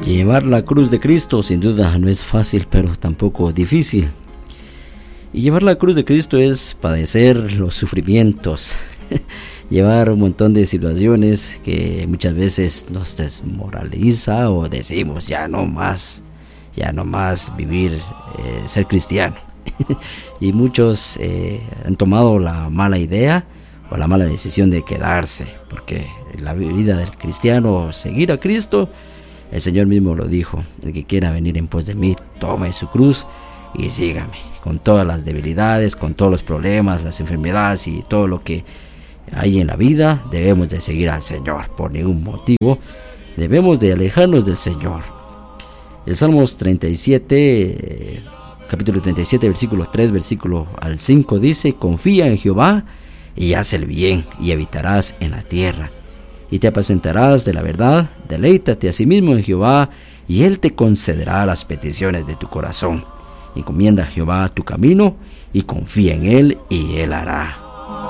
Llevar la cruz de Cristo sin duda no es fácil, pero tampoco difícil. Y llevar la cruz de Cristo es padecer los sufrimientos, llevar un montón de situaciones que muchas veces nos desmoraliza o decimos ya no más vivir, ser cristiano. Y muchos han tomado la mala idea o la mala decisión de quedarse, porque la vida del cristiano, seguir a Cristo, el Señor mismo lo dijo: el que quiera venir en pos de mí, tome su cruz y sígame, con todas las debilidades, con todos los problemas, las enfermedades y todo lo que hay en la vida. Debemos de seguir al Señor, por ningún motivo debemos de alejarnos del Señor. El Salmos 37, capítulo 37, versículo 3, versículo al 5 dice: confía en Jehová y haz el bien, y habitarás en la tierra, y te apacentarás de la verdad. Deleítate a sí mismo en Jehová, y Él te concederá las peticiones de tu corazón. Encomienda a Jehová tu camino, y confía en Él, y Él hará.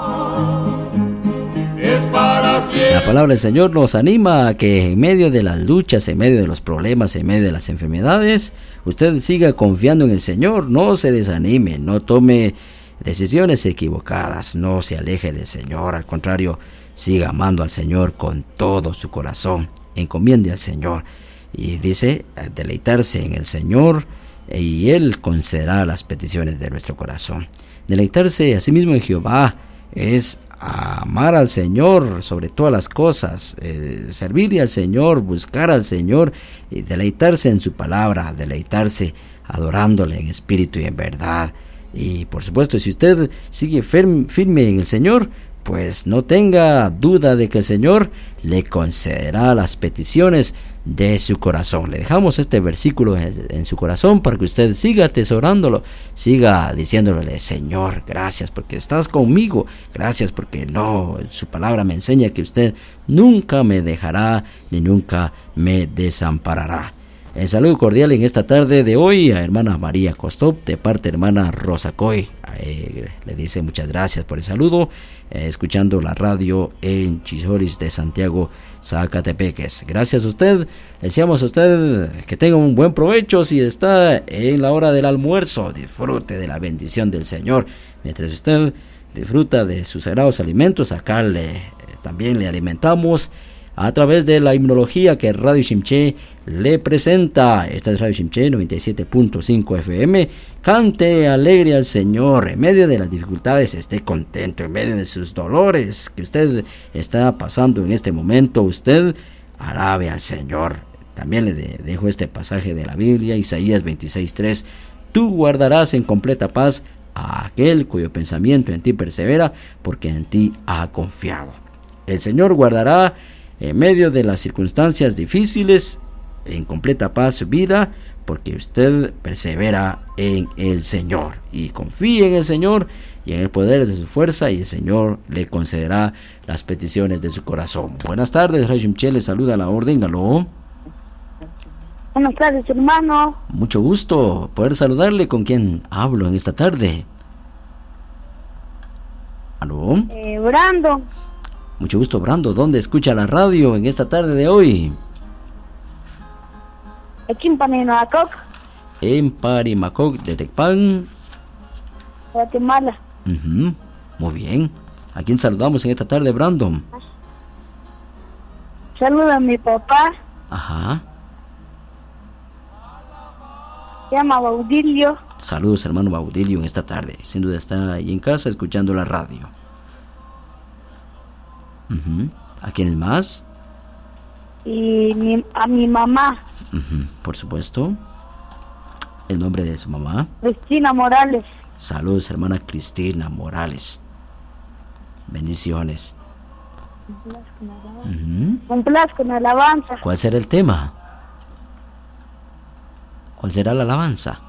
La palabra del Señor nos anima a que en medio de las luchas, en medio de los problemas, en medio de las enfermedades, usted siga confiando en el Señor. No se desanime, no tome decisiones equivocadas, no se aleje del Señor. Al contrario, siga amando al Señor con todo su corazón. Encomiende al Señor. Y dice, deleitarse en el Señor, y Él concederá las peticiones de nuestro corazón. Deleitarse a sí mismo en Jehová es amar al Señor sobre todas las cosas, servirle al Señor, buscar al Señor, y deleitarse en su palabra, deleitarse adorándole en espíritu y en verdad. Y por supuesto, si usted sigue firme en el Señor, pues no tenga duda de que el Señor le concederá las peticiones de su corazón. Le dejamos este versículo en su corazón para que usted siga atesorándolo, siga diciéndole: Señor, gracias porque estás conmigo, gracias porque su palabra me enseña que usted nunca me dejará ni nunca me desamparará. El saludo cordial en esta tarde de hoy a hermana María Costop, de parte de hermana Rosa Coy. Le dice muchas gracias por el saludo, escuchando la radio en Chisoris de Santiago, Zacatepeques. Gracias a usted. Deseamos a usted que tenga un buen provecho. Si está en la hora del almuerzo, disfrute de la bendición del Señor. Mientras usted disfruta de sus sagrados alimentos, acá también le alimentamos a través de la himnología que Radio Shimché le presenta. Esta es Radio Shimché 97.5 FM. Cante alegre al Señor. En medio de las dificultades, esté contento. En medio de sus dolores que usted está pasando en este momento, usted alabe al Señor. También le dejo este pasaje de la Biblia, Isaías 26:3. Tú guardarás en completa paz a aquel cuyo pensamiento en ti persevera, porque en ti ha confiado. El Señor guardará en medio de las circunstancias difíciles en completa paz su vida, porque usted persevera en el Señor y confíe en el Señor y en el poder de su fuerza, y el Señor le concederá las peticiones de su corazón. Buenas tardes, Radio Shimché le saluda a la orden. Aló. Buenas tardes, hermano. Mucho gusto poder saludarle. ¿Con quién hablo en esta tarde? Aló. Brando. Mucho gusto, Brando. ¿Dónde escucha la radio en esta tarde de hoy? Aquí en Parimacoc. En Parimacoc de Tecpan, Guatemala. Muy bien. ¿A quién saludamos en esta tarde, Brandon? Saludo a mi papá. Ajá. Se llama Baudilio. Saludos, hermano Baudilio, en esta tarde. Sin duda está ahí en casa escuchando la radio. ¿A quiénes más? Y a mi mamá. Por supuesto. ¿El nombre de su mamá? Cristina Morales. Saludos, hermana Cristina Morales. Bendiciones. Complazco en alabanza. ¿Cuál será el tema? ¿Cuál será la alabanza?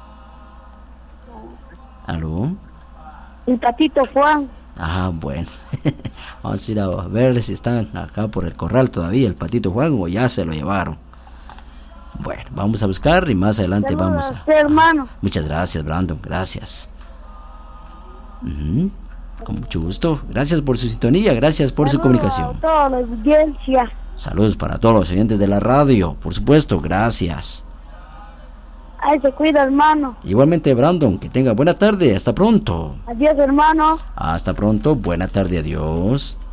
¿Aló? El patito Juan. Ah, bueno. Vamos a ir a ver si están acá por el corral todavía el patito Juan o ya se lo llevaron. Bueno, vamos a buscar y más adelante vamos a... hermano. Muchas gracias, Brandon, gracias. Con mucho gusto. Gracias por su sintonía, gracias por su comunicación. A toda la audiencia. Saludos para todos los oyentes de la radio, por supuesto, gracias. Ay, se cuida, hermano. Igualmente, Brandon, que tenga buena tarde, hasta pronto. Adiós, hermano. Hasta pronto, buena tarde, adiós.